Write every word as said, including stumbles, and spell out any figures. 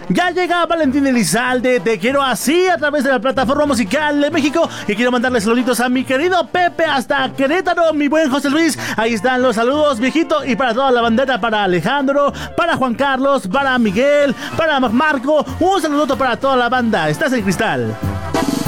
Ya llega Valentín Elizalde, te quiero así a través de la plataforma musical de México. Y quiero mandarle saluditos a mi querido Pepe hasta Querétaro, mi buen José Luis. Ahí están los saludos, viejito. Y para toda la bandera, para Alejandro, para Juan Carlos, para Miguel, para Marco. Un saludo para toda la banda. Estás en Cristal.